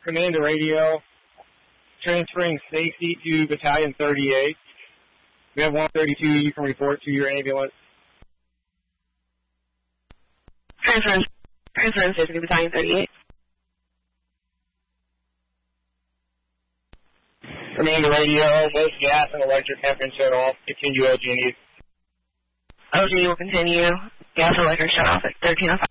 Command to radio. Transferring safety to Battalion 38. We have 132. You can report to your ambulance. Transferring safety to Battalion 38. Command to radio. Both gas and electric have been shut off. Continue OG needs. OG will continue. Gas and electric shut off at 1305.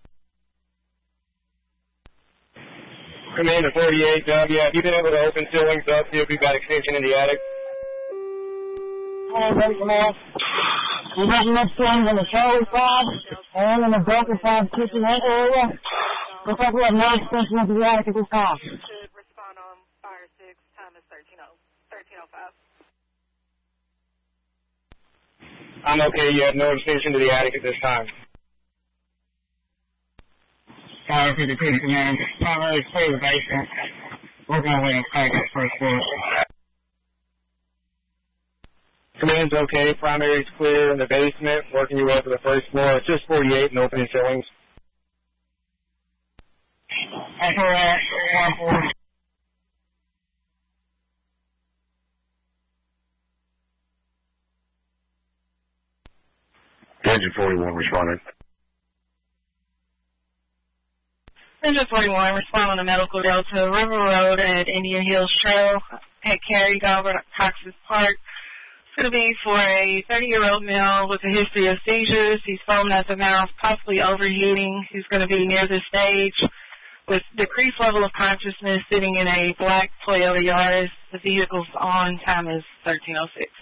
Command to 48W. Have you been able to open ceilings up, see if we've got extension in the attic? Hello, ready, command. We have enough ceilings on the Charlie side and in the Delta side kitchen area. Looks like we have no extension into the attic at this time. Should respond on fire 6, time is 1305. I'm okay. You have no extension to the attic at this time. Fire 52 command. Primary clear the basement. We're going to wait and crack that first floor. Command's okay. Primary's clear in the basement. Working your way up to the first floor. It's just 48 and opening ceilings. Echo at 140. Engine 41 responding. Engine 41, respond on the Medical Delta River Road at Indian Hills Trail at Cary Galbraith Cox's Park. It's going to be for a 30-year-old male with a history of seizures. He's foaming at the mouth, possibly overheating. He's going to be near the stage with decreased level of consciousness, sitting in a black Toyota Yaris. The vehicle's on. Time is 1306.